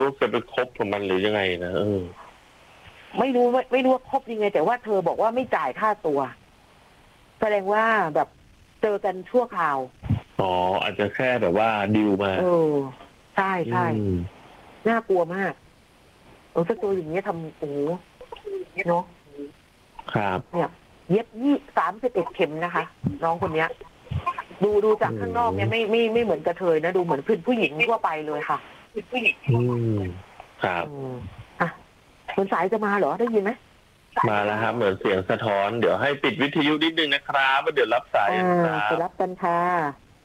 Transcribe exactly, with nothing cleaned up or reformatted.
ว่าจะไปคบกับมันหรือยังไงนะเออไม่รู้ไม่ไม่รู้ว่าคบยังไง แต่ว่าเธอบอกว่าไม่จ่ายค่าตัวแสดงว่าแบบเจอกันชั่วคราวอ๋ออาจจะแค่แบบว่าดิวมาเออใช่ใช่น่ากลัวมากเออถ้าตัวอย่างเงี้ยทำโอ้เนาะครับเนี่ยเย็บยี่สามสิบเอ็ดเข็มนะคะ น้องคนเนี้ย ดูดูจากข้างนอกเนี่ยไม่ไม่ไม่เหมือนกระเทยนะดูเหมือนผู้หญิงทั่วไปเลยค่ะผู้หญิงอืมครับอ่ะคนสายจะมาเหรอได้ยินไหมมาแล้วครับเหมือนเสียงสะท้อนเดี๋ยวให้ปิดวิทยุนิดนึงนะครับแล้วเดี๋ยวรับสายอ่าครับไปรับกันค่ะ